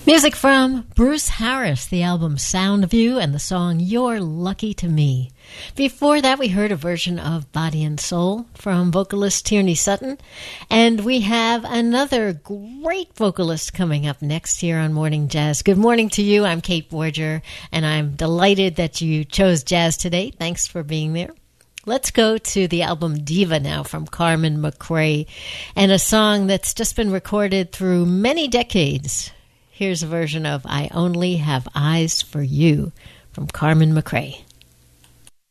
Music from Bruce Harris, the album Sound of You, and the song You're Lucky to Me. Before that, we heard a version of Body and Soul from vocalist Tierney Sutton. And we have another great vocalist coming up next here on Morning Jazz. Good morning to you. I'm Kate Borger, and I'm delighted that you chose jazz today. Thanks for being there. Let's go to the album Diva now from Carmen McRae, and a song that's just been recorded through many decades. Here's a version of I Only Have Eyes for You from Carmen McRae.